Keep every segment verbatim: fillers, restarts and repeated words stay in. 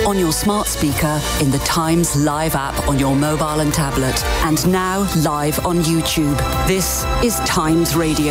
on your smart speaker, in the Times Live app on your mobile and tablet, and now live on YouTube. This is Times Radio.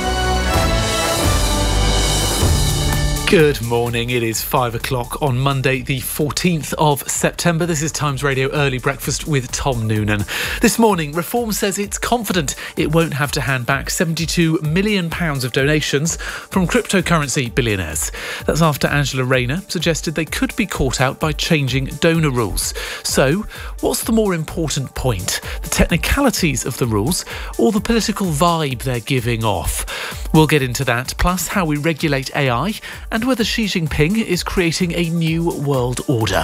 Good morning. It is five o'clock on Monday, the fourteenth of September. This is Times Radio Early Breakfast with Tom Noonan. This morning, Reform says it's confident it won't have to hand back seventy-two million pounds of donations from cryptocurrency billionaires. That's after Angela Rayner suggested they could be caught out by changing donor rules. So, what's the more important point? The technicalities of the rules or the political vibe they're giving off? We'll get into that, plus how we regulate A I and whether Xi Jinping is creating a new world order.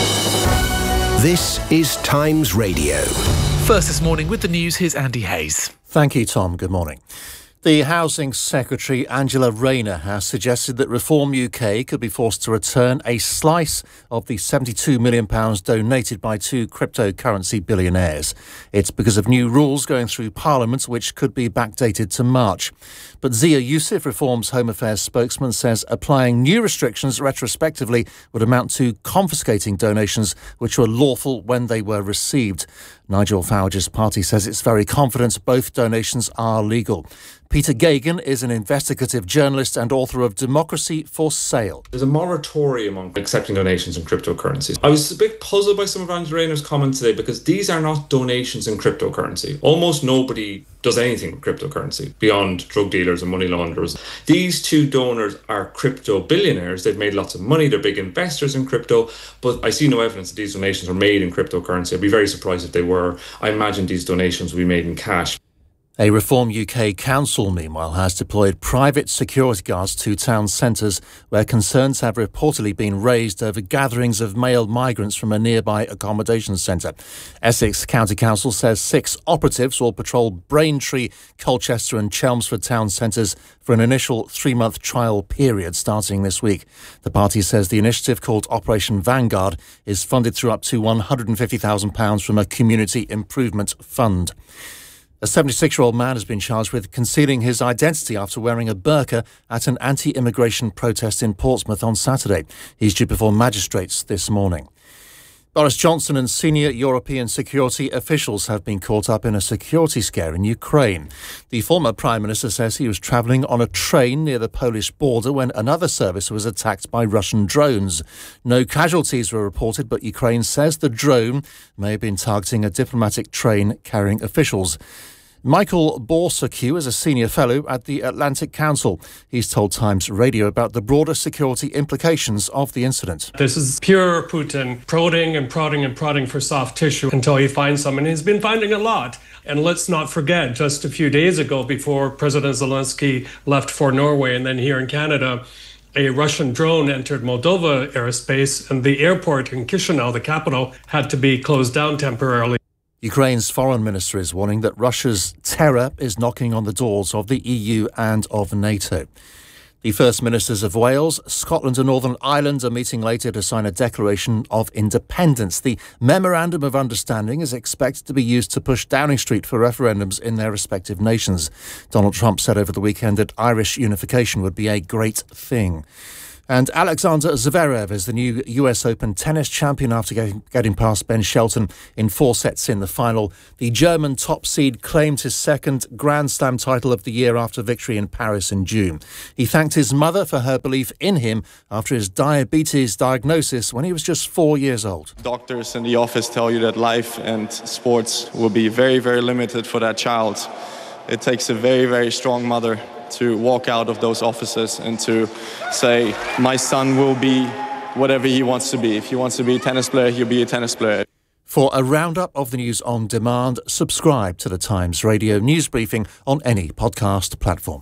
This is Times Radio. First this morning with the news, here's Andy Hayes. Thank you, Tom. Good morning. The Housing Secretary, Angela Rayner, has suggested that Reform U K could be forced to return a slice of the seventy-two million pounds donated by two cryptocurrency billionaires. It's because of new rules going through Parliament, which could be backdated to March. But Zia Youssef, Reform's Home Affairs spokesman, says applying new restrictions retrospectively would amount to confiscating donations which were lawful when they were received. Nigel Farage's party says it's very confident both donations are legal. Peter Gagan is an investigative journalist and author of Democracy for Sale. There's a moratorium on accepting donations in cryptocurrencies. I was a bit puzzled by some of Angela Rayner's comments today because these are not donations in cryptocurrency. Almost nobody does anything with cryptocurrency beyond drug dealers and money launderers. These two donors are crypto billionaires. They've made lots of money. They're big investors in crypto, but I see no evidence that these donations are made in cryptocurrency. I'd be very surprised if they were. I imagine these donations will be made in cash. A Reform U K council, meanwhile, has deployed private security guards to town centres where concerns have reportedly been raised over gatherings of male migrants from a nearby accommodation centre. Essex County Council says six operatives will patrol Braintree, Colchester and Chelmsford town centres for an initial three-month trial period starting this week. The party says the initiative, called Operation Vanguard, is funded through up to one hundred fifty thousand pounds from a community improvement fund. A seventy-six-year-old man has been charged with concealing his identity after wearing a burqa at an anti-immigration protest in Portsmouth on Saturday. He's due before magistrates this morning. Boris Johnson and senior European security officials have been caught up in a security scare in Ukraine. The former Prime Minister says he was travelling on a train near the Polish border when another service was attacked by Russian drones. No casualties were reported, but Ukraine says the drone may have been targeting a diplomatic train carrying officials. Michael Borsacue is a senior fellow at the Atlantic Council. He's told Times Radio about the broader security implications of the incident. This is pure Putin prodding and prodding and prodding for soft tissue until he finds some, and he's been finding a lot. And let's not forget, just a few days ago, before President Zelensky left for Norway and then here in Canada, a Russian drone entered Moldova airspace, and the airport in Chisinau, the capital, had to be closed down temporarily. Ukraine's foreign minister is warning that Russia's terror is knocking on the doors of the E U and of NATO. The First Ministers of Wales, Scotland and Northern Ireland are meeting later to sign a declaration of independence. The Memorandum of Understanding is expected to be used to push Downing Street for referendums in their respective nations. Donald Trump said over the weekend that Irish unification would be a great thing. And Alexander Zverev is the new U S Open tennis champion after getting, getting past Ben Shelton in four sets in the final. The German top seed claimed his second Grand Slam title of the year after victory in Paris in June. He thanked his mother for her belief in him after his diabetes diagnosis when he was just four years old. Doctors in the office tell you that life and sports will be very, very limited for that child. It takes a very, very strong mother to walk out of those offices and to say, my son will be whatever he wants to be. If he wants to be a tennis player, he'll be a tennis player. For a roundup of the news on demand, subscribe to the Times Radio news briefing on any podcast platform.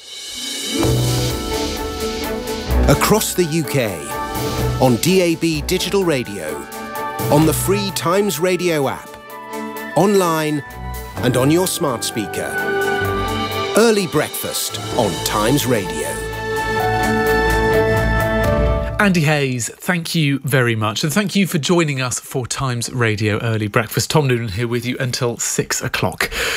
Across the U K, on D A B digital radio, on the free Times Radio app, online and on your smart speaker. Early Breakfast on Times Radio. Andy Hayes, thank you very much. And thank you for joining us for Times Radio Early Breakfast. Tom Noonan here with you until six o'clock.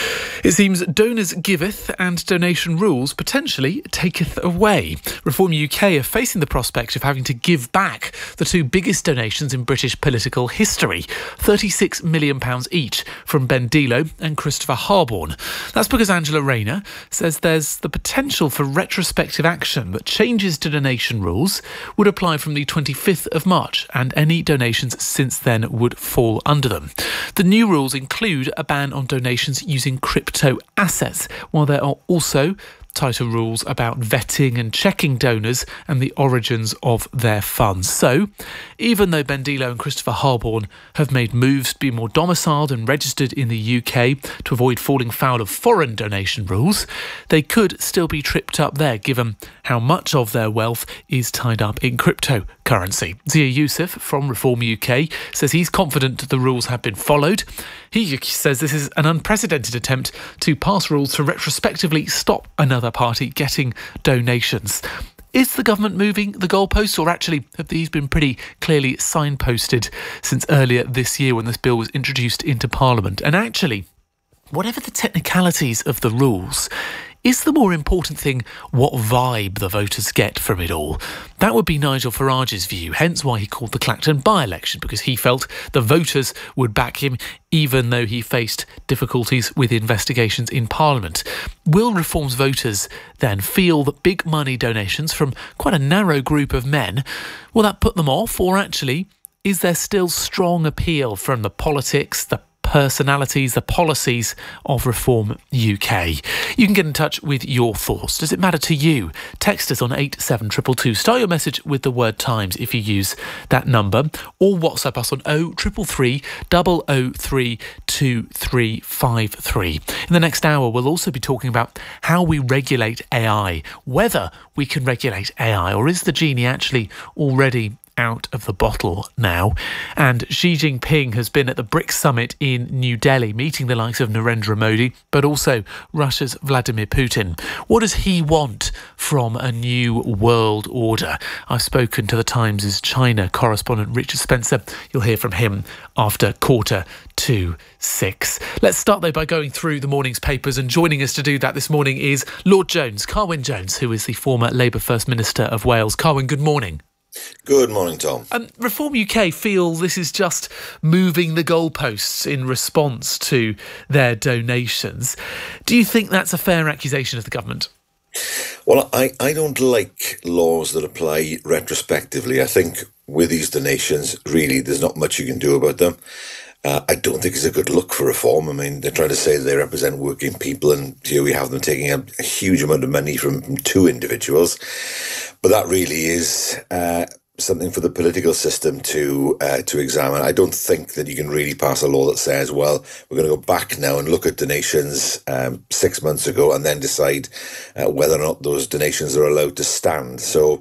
It seems donors giveth and donation rules potentially taketh away. Reform U K are facing the prospect of having to give back the two biggest donations in British political history, thirty-six million pounds each from Ben Dilo and Christopher Harborne. That's because Angela Rayner says there's the potential for retrospective action that changes to donation rules would apply from the twenty-fifth of March, and any donations since then would fall under them. The new rules include a ban on donations using crypto assets, while there are also tighter rules about vetting and checking donors and the origins of their funds. So, even though Ben Dilo and Christopher Harborne have made moves to be more domiciled and registered in the U K to avoid falling foul of foreign donation rules, they could still be tripped up there, given how much of their wealth is tied up in cryptocurrency. Zia Youssef from Reform U K says he's confident the rules have been followed. He says this is an unprecedented attempt to pass rules to retrospectively stop another party getting donations. Is the government moving the goalposts, or actually have these been pretty clearly signposted since earlier this year when this bill was introduced into Parliament? And actually, whatever the technicalities of the rules, is the more important thing what vibe the voters get from it all? That would be Nigel Farage's view, hence why he called the Clacton by-election, because he felt the voters would back him even though he faced difficulties with investigations in Parliament. Will Reform's voters then feel that big money donations from quite a narrow group of men, will that put them off, or actually is there still strong appeal from the politics, the personalities, the policies of Reform U K? You can get in touch with your thoughts. Does it matter to you? Text us on eight seven two two two. Start your message with the word Times if you use that number, or WhatsApp us on oh three three three, oh oh three, two three five three. In the next hour, we'll also be talking about how we regulate A I, whether we can regulate A I, or is the genie actually already out of the bottle now. And Xi Jinping has been at the BRICS summit in New Delhi, meeting the likes of Narendra Modi, but also Russia's Vladimir Putin. What does he want from a new world order? I've spoken to the Times' China correspondent Richard Spencer. You'll hear from him after quarter to six. Let's start though by going through the morning's papers, and joining us to do that this morning is Lord Jones, Carwyn Jones, who is the former Labour First Minister of Wales. Carwyn, good morning. Good morning, Tom. Um, Reform U K feel this is just moving the goalposts in response to their donations. Do you think that's a fair accusation of the government? Well, I, I don't like laws that apply retrospectively. I think with these donations, really, there's not much you can do about them. Uh, I don't think it's a good look for Reform. I mean, they're trying to say they represent working people, and here we have them taking a, a huge amount of money from, from two individuals. But that really is uh, something for the political system to uh, to examine. I don't think that you can really pass a law that says, well, we're going to go back now and look at donations um, six months ago and then decide uh, whether or not those donations are allowed to stand. So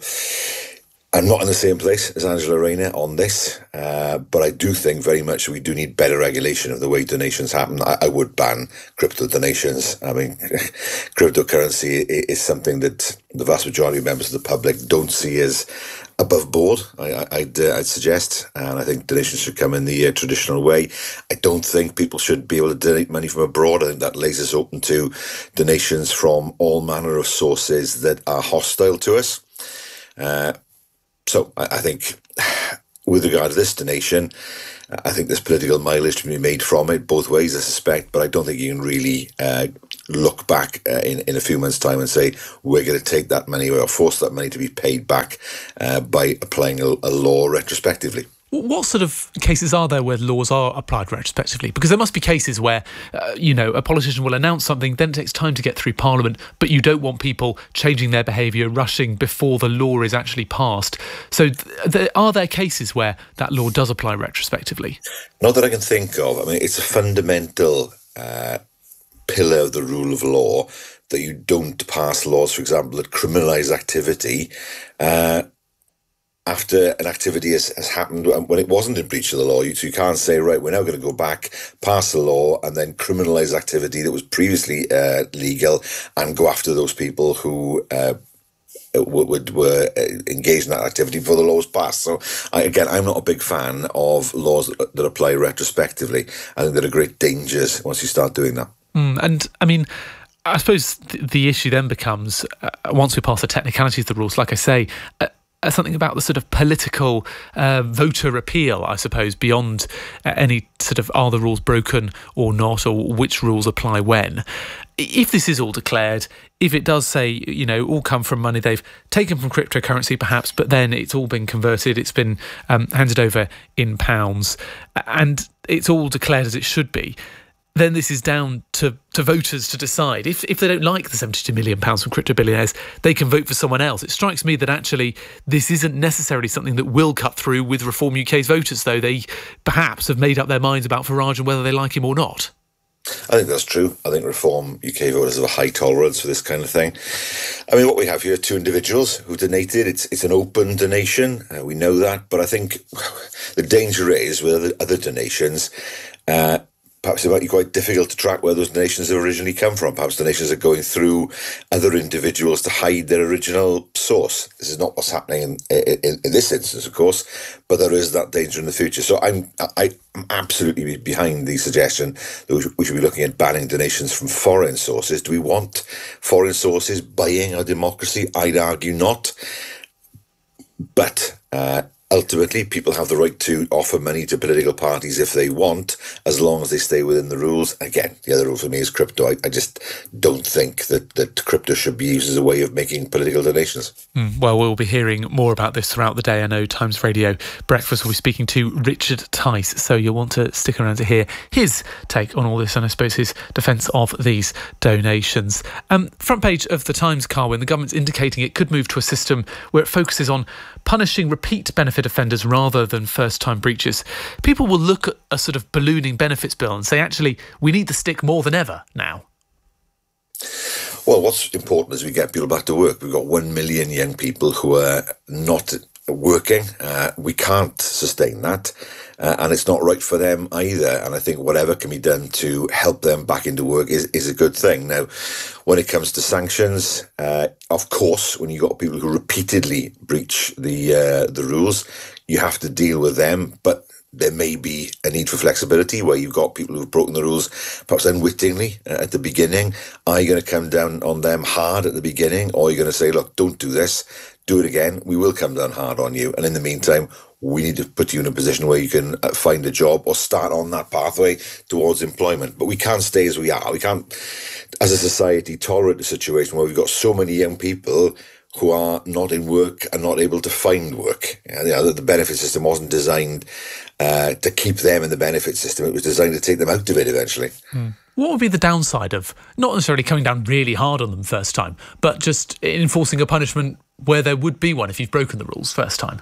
I'm not in the same place as Angela Rayner on this, uh, but I do think very much we do need better regulation of the way donations happen. I, I would ban crypto donations. I mean, cryptocurrency is something that the vast majority of members of the public don't see as above board, I, I'd, uh, I'd suggest, and I think donations should come in the uh, traditional way. I don't think people should be able to donate money from abroad. I think that lays us open to donations from all manner of sources that are hostile to us. Uh, So I think with regard to this donation, I think there's political mileage to be made from it both ways, I suspect, but I don't think you can really uh, look back uh, in, in a few months' time and say, we're going to take that money or force that money to be paid back uh, by applying a, a law retrospectively. What sort of cases are there where laws are applied retrospectively? Because there must be cases where, uh, you know, a politician will announce something, then it takes time to get through Parliament, but you don't want people changing their behaviour, rushing before the law is actually passed. So th- th- are there cases where that law does apply retrospectively? Not that I can think of. I mean, it's a fundamental uh, pillar of the rule of law that you don't pass laws, for example, that criminalise activity uh after an activity has, has happened when it wasn't in breach of the law. You, so you can't say, right, we're now going to go back, pass the law, and then criminalise activity that was previously uh, legal and go after those people who uh, would, were engaged in that activity before the law was passed. So, I, again, I'm not a big fan of laws that, that apply retrospectively. I think there are great dangers once you start doing that. Mm, and, I mean, I suppose th- the issue then becomes, uh, once we pass the technicalities of the rules, like I say, uh, uh, something about the sort of political uh, voter appeal, I suppose, beyond uh, any sort of are the rules broken or not, or which rules apply when. If this is all declared, if it does say, you know, all come from money they've taken from cryptocurrency perhaps, but then it's all been converted, it's been um, handed over in pounds, and it's all declared as it should be, then this is down to, to voters to decide. If if they don't like the seventy-two million pounds from crypto billionaires, they can vote for someone else. It strikes me that actually this isn't necessarily something that will cut through with Reform U K's voters, though. They perhaps have made up their minds about Farage and whether they like him or not. I think that's true. I think Reform U K voters have a high tolerance for this kind of thing. I mean, what we have here are two individuals who donated. It's it's an open donation. Uh, we know that. But I think the danger is with other, other donations, uh, perhaps it might be quite difficult to track where those donations have originally come from. Perhaps donations are going through other individuals to hide their original source. This is not what's happening in, in, in this instance, of course, but there is that danger in the future. So I'm I, I'm absolutely behind the suggestion that we should, we should be looking at banning donations from foreign sources. Do we want foreign sources buying our democracy? I'd argue not. But uh, ultimately, people have the right to offer money to political parties if they want, as long as they stay within the rules. Again, the other rule for me is crypto. I, I just don't think that, that crypto should be used as a way of making political donations. Mm, well, we'll be hearing more about this throughout the day. I know Times Radio Breakfast will be speaking to Richard Tice, so you'll want to stick around to hear his take on all this and I suppose his defence of these donations. Um, front page of the Times, Carwyn, the government's indicating it could move to a system where it focuses on punishing repeat benefit offenders rather than first-time breaches. People will look at a sort of ballooning benefits bill and say, actually, we need the stick more than ever now. Well, what's important is we get people back to work. We've got one million young people who are not working. Uh, we can't sustain that. Uh, and it's not right for them either. And I think whatever can be done to help them back into work is, is a good thing. Now, when it comes to sanctions, uh, of course, when you've got people who repeatedly breach the uh, the rules, you have to deal with them. But there may be a need for flexibility where you've got people who've broken the rules perhaps unwittingly uh, at the beginning. Are you going to come down on them hard at the beginning, or are you going to say, look, don't do this, do it again, we will come down hard on you, and in the meantime we need to put you in a position where you can find a job or start on that pathway towards employment. But we can't stay as we are. We can't, as a society, tolerate a situation where we've got so many young people who are not in work and not able to find work. You know, the benefit system wasn't designed uh, to keep them in the benefit system. It was designed to take them out of it eventually. Hmm. What would be the downside of not necessarily coming down really hard on them first time, but just enforcing a punishment where there would be one if you've broken the rules first time?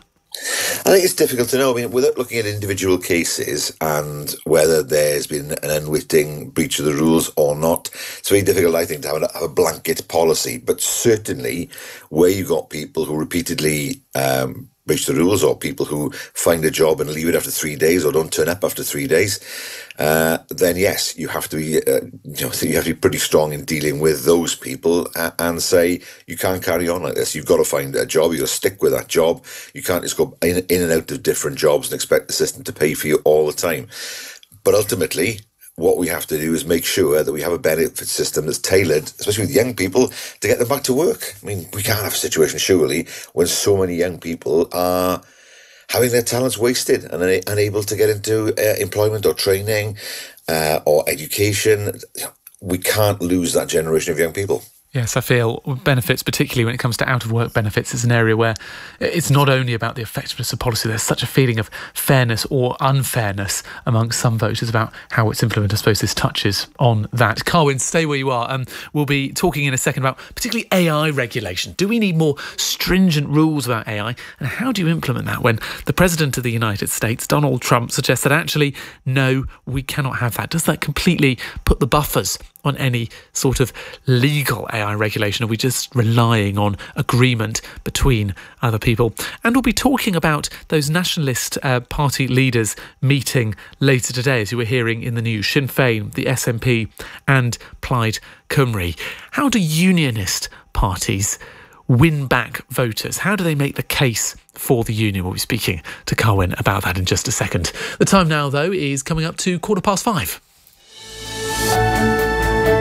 I think it's difficult to know. I mean, without looking at individual cases and whether there's been an unwitting breach of the rules or not, it's very difficult, I think, to have a, have a blanket policy. But certainly, where you've got people who repeatedly um, breach the rules, or people who find a job and leave it after three days or don't turn up after three days, uh, then yes, you have to be, uh, you know, you have to be pretty strong in dealing with those people uh, and say you can't carry on like this. You've got to find a job. You've got to stick with that job. You can't just go in, in and out of different jobs and expect the system to pay for you all the time. But ultimately, what we have to do is make sure that we have a benefit system that's tailored, especially with young people, to get them back to work. I mean, we can't have a situation, surely, when so many young people are having their talents wasted and are unable to get into uh, employment or training uh, or education. We can't lose that generation of young people. Yes, I feel benefits, particularly when it comes to out-of-work benefits, is an area where it's not only about the effectiveness of policy. There's such a feeling of fairness or unfairness amongst some voters about how it's implemented. I suppose this touches on that. Carwyn, stay where you are. Um, we'll be talking in a second about particularly A I regulation. Do we need more stringent rules about A I? And how do you implement that when the President of the United States, Donald Trump, suggests that actually, no, we cannot have that? Does that completely put the buffers on any sort of legal A I regulation? Are we just relying on agreement between other people? And we'll be talking about those nationalist uh, party leaders meeting later today, as you were hearing in the news. Sinn Féin, the S N P and Plaid Cymru. How do unionist parties win back voters? How do they make the case for the union? We'll be speaking to Carwyn about that in just a second. The time now, though, is coming up to quarter past five.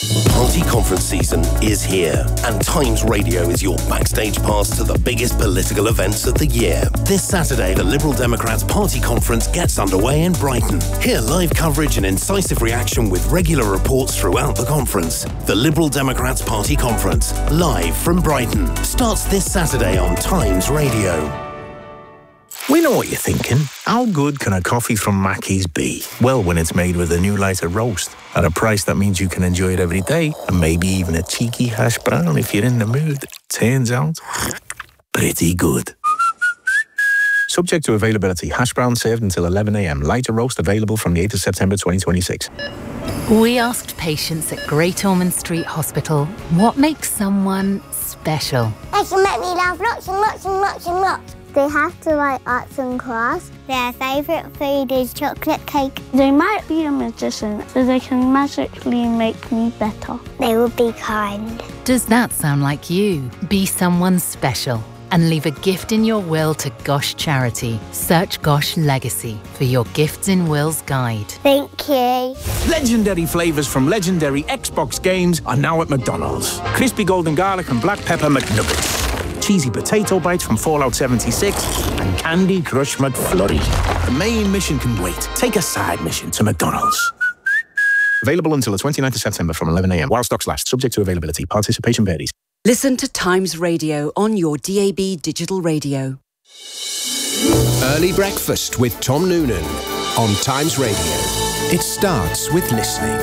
Party conference season is here, and Times Radio is your backstage pass to the biggest political events of the year. This Saturday, the Liberal Democrats Party Conference gets underway in Brighton. Hear live coverage and incisive reaction with regular reports throughout the conference. The Liberal Democrats Party Conference, live from Brighton, starts this Saturday on Times Radio. We know what you're thinking. How good can a coffee from Mackey's be? Well, when it's made with a new lighter roast at a price that means you can enjoy it every day, and maybe even a cheeky hash brown if you're in the mood. Turns out, pretty good. Subject to availability. Hash brown served until eleven a.m. Lighter roast available from the eighth of September twenty twenty-six. We asked patients at Great Ormond Street Hospital what makes someone special. They can make me laugh lots and lots and lots and lots. They have to like arts and crafts. Their favourite food is chocolate cake. They might be a magician, so they can magically make me better. They will be kind. Does that sound like you? Be someone special and leave a gift in your will to Gosh Charity. Search Gosh Legacy for your Gifts in Wills guide. Thank you. Legendary flavours from legendary Xbox games are now at McDonald's. Crispy golden garlic and black pepper McNuggets. Cheesy potato bites from Fallout seventy-six, and Candy Crush McFlurry. The main mission can wait. Take a side mission to McDonald's. Available until the twenty-ninth of September from eleven a.m. while stocks last. Subject to availability. Participation varies. Listen to Times Radio on your D A B digital radio. Early Breakfast with Tom Noonan on Times Radio. It starts with listening.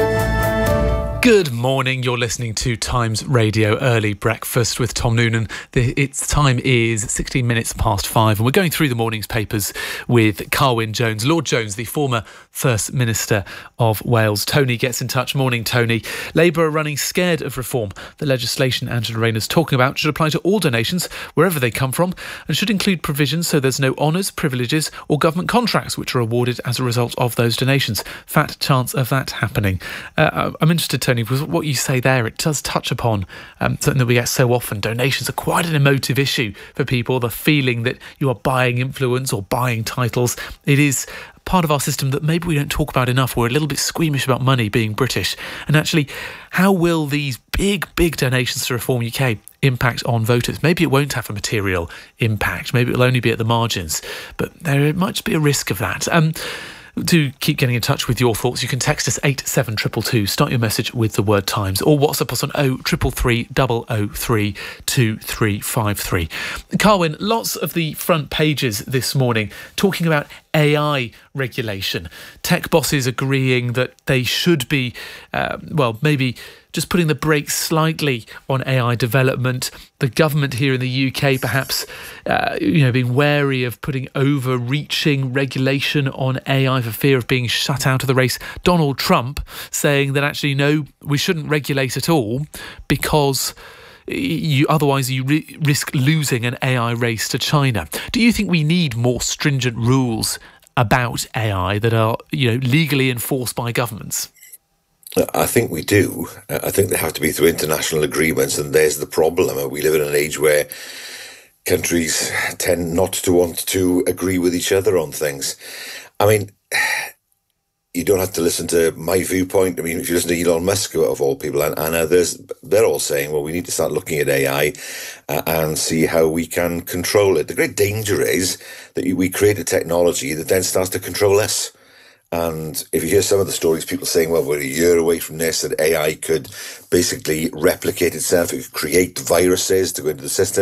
Good morning, you're listening to Times Radio Early Breakfast with Tom Noonan. The, its time is sixteen minutes past five, and we're going through the morning's papers with Carwyn Jones. Lord Jones, the former First Minister of Wales. Tony gets in touch. Morning, Tony. Labour are running scared of reform. The legislation Angela Rayner's talking about should apply to all donations, wherever they come from, and should include provisions so there's no honours, privileges or government contracts which are awarded as a result of those donations. Fat chance of that happening. Uh, I'm interested, Tony, because what you say there, it does touch upon um, something that we get so often. Donations are quite an emotive issue for people, the feeling that you are buying influence or buying titles. It is part of our system that maybe we don't talk about enough. We're a little bit squeamish about money being British. And actually, how will these big, big donations to Reform U K impact on voters? Maybe it won't have a material impact. Maybe it'll only be at the margins. But there might be a risk of that. Um, Do keep getting in touch with your thoughts. You can text us eight seven two two two. Start your message with the word Times, or WhatsApp us on oh three three three, double oh three, two three five three. Carwyn, lots of the front pages this morning talking about A I regulation. Tech bosses agreeing that they should be, uh, well, maybe just putting the brakes slightly on A I development. The government here in the U K perhaps, uh, you know, being wary of putting overreaching regulation on A I for fear of being shut out of the race. Donald Trump saying that actually, no, we shouldn't regulate at all because you otherwise you ri- risk losing an A I race to China. Do you think we need more stringent rules about A I that are, you know, legally enforced by governments? I think we do. I think they have to be through international agreements, and there's the problem. We live in an age where countries tend not to want to agree with each other on things. I mean, you don't have to listen to my viewpoint. I mean, if you listen to Elon Musk, of all people, and, and others, they're all saying, well, we need to start looking at A I uh, and see how we can control it. The great danger is that we create a technology that then starts to control us. And if you hear some of the stories, people saying, well, we're a year away from this, that A I could basically replicate itself, it could create viruses to go into the system.